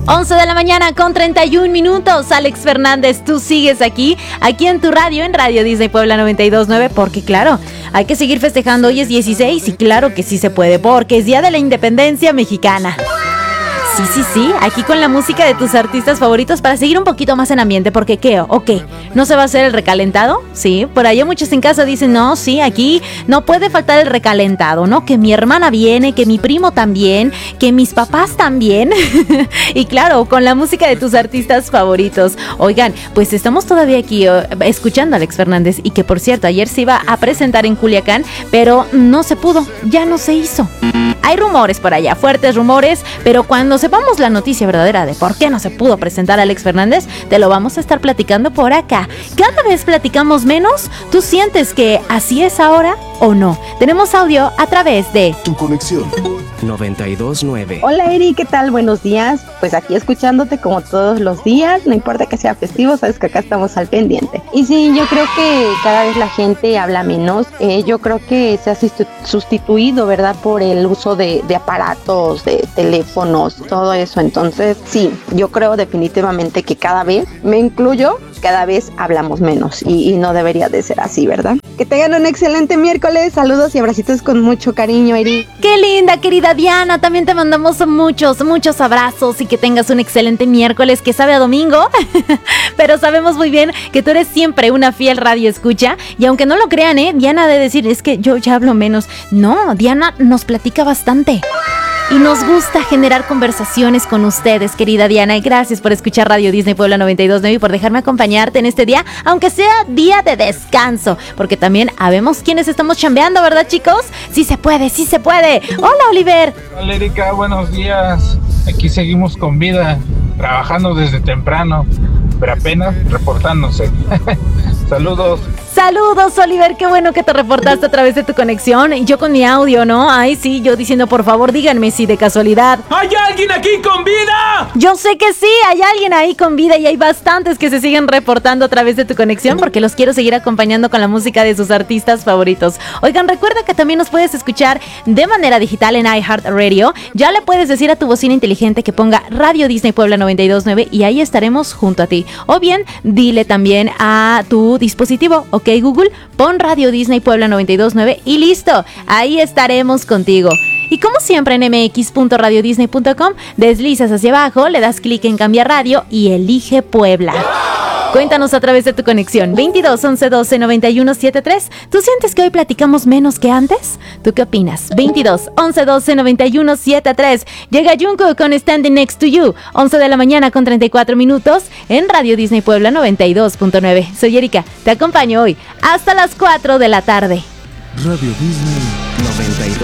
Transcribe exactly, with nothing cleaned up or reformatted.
once de la mañana con treinta y un minutos. Alex Fernández, tú sigues aquí, aquí en tu radio, en Radio Disney Puebla noventa y dos punto nueve, porque claro, hay que seguir festejando. Hoy es dieciséis y claro que sí se puede, porque es Día de la Independencia Mexicana. Sí, sí, sí, aquí con la música de tus artistas favoritos para seguir un poquito más en ambiente, porque ¿qué? ¿O qué? ¿No se va a hacer el recalentado? Sí, por allá muchos en casa dicen, no, sí, aquí no puede faltar el recalentado, ¿no? Que mi hermana viene, que mi primo también, que mis papás también. Y claro, con la música de tus artistas favoritos. Oigan, pues estamos todavía aquí uh, escuchando a Alex Fernández, y que por cierto, ayer se iba a presentar en Culiacán, pero no se pudo, ya no se hizo. Hay rumores por allá, fuertes rumores, pero cuando sepamos la noticia verdadera de por qué no se pudo presentar a Alex Fernández, te lo vamos a estar platicando por acá. Cada vez platicamos menos. ¿Tú sientes que así es ahora o no? Tenemos audio a través de Tu Conexión noventa y dos punto nueve. Hola Eri, ¿qué tal? Buenos días. Pues aquí escuchándote como todos los días, no importa que sea festivo, sabes que acá estamos al pendiente. Y sí, yo creo que cada vez la gente habla menos. Eh, yo creo que se ha sustituido, ¿verdad? Por el uso de, de aparatos, de teléfonos, todo eso. Entonces, sí, yo creo definitivamente que cada vez, me incluyo, cada vez hablamos menos y, y no debería de ser así, ¿verdad? Que tengan un excelente miércoles. Saludos y abracitos con mucho cariño, Eri. ¡Qué linda, querida Diana! También te mandamos muchos, muchos abrazos y que tengas un excelente miércoles que sabe a domingo. Pero sabemos muy bien que tú eres siempre una fiel radio escucha. Y aunque no lo crean, ¿eh? Diana ha de decir, es que yo ya hablo menos. No, Diana nos platica bastante. Y nos gusta generar conversaciones con ustedes, querida Diana. Y gracias por escuchar Radio Disney Puebla noventa y dos punto nueve y por dejarme acompañarte en este día, aunque sea día de descanso. Porque también habemos quienes estamos chambeando, ¿verdad, chicos? Sí se puede, sí se puede. Hola, Oliver. Hola, Erika, buenos días. Aquí seguimos con vida, trabajando desde temprano, pero apenas reportándose. Saludos. Saludos, Oliver, qué bueno que te reportaste a través de tu conexión. Y yo con mi audio, ¿no? Ay, sí, yo diciendo, por favor, díganme si de casualidad ¿hay alguien aquí con vida? Yo sé que sí, hay alguien ahí con vida y hay bastantes que se siguen reportando a través de tu conexión porque los quiero seguir acompañando con la música de sus artistas favoritos. Oigan, recuerda que también nos puedes escuchar de manera digital en iHeartRadio. Ya le puedes decir a tu bocina inteligente que ponga Radio Disney Puebla noventa y dos punto nueve y ahí estaremos junto a ti. O bien, dile también a tu dispositivo, ok Google, pon Radio Disney Puebla noventa y dos punto nueve y listo, ahí estaremos contigo. Y como siempre en eme equis punto radio disney punto com, deslizas hacia abajo, le das clic en cambiar radio y elige Puebla. Cuéntanos a través de tu conexión veintidós, once, doce, noventa y uno, setenta y tres. ¿Tú sientes que hoy platicamos menos que antes? ¿Tú qué opinas? veintidós, once, doce, noventa y uno, setenta y tres. Llega Jungkook con Standing Next to You, once de la mañana con treinta y cuatro minutos en Radio Disney Puebla noventa y dos punto nueve. Soy Erika, te acompaño hoy hasta las cuatro de la tarde. Radio Disney noventa y dos